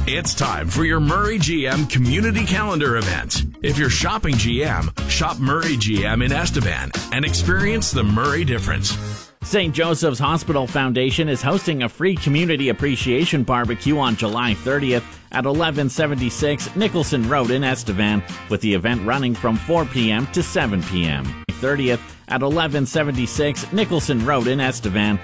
It's time for your Murray GM Community Calendar event. If you're shopping GM, shop Murray GM in Estevan and experience the Murray difference. St. Joseph's Hospital Foundation is hosting a free community appreciation barbecue on July 30th at 1176 Nicholson Road in Estevan, with the event running from 4 p.m. to 7 p.m. 30th at 1176 Nicholson Road in Estevan,